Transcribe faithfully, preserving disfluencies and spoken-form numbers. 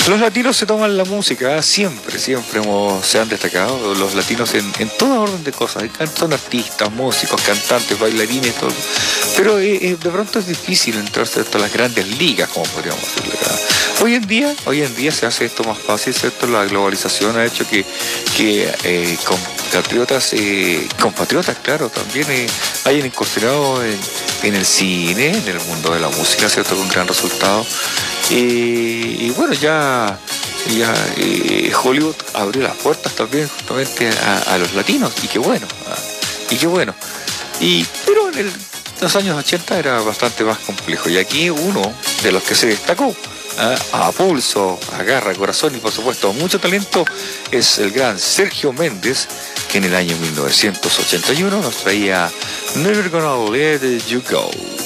Los latinos se toman la música, siempre, siempre hemos, se han destacado los latinos en, en toda orden de cosas. Son artistas, músicos, cantantes, bailarines, todo. Pero eh, eh, de pronto es difícil entrarse a las grandes ligas, como podríamos decirle acá. Hoy en día, hoy en día se hace esto más fácil, ¿cierto? La globalización ha hecho que, que eh, compatriotas, eh, compatriotas, claro, también eh, hayan incursionado en, en el cine, en el mundo de la música, ¿cierto? Con gran resultado. Eh, y bueno, ya, ya eh, Hollywood abrió las puertas también justamente a, a los latinos, y qué bueno, ¿ah? y qué bueno. Y, pero en el, los años ochenta era bastante más complejo, y aquí uno de los que se destacó a, a pulso, a garra, corazón y por supuesto mucho talento es el gran Sergio Méndez, que en el año mil novecientos ochenta y uno nos traía Never Gonna Let You Go.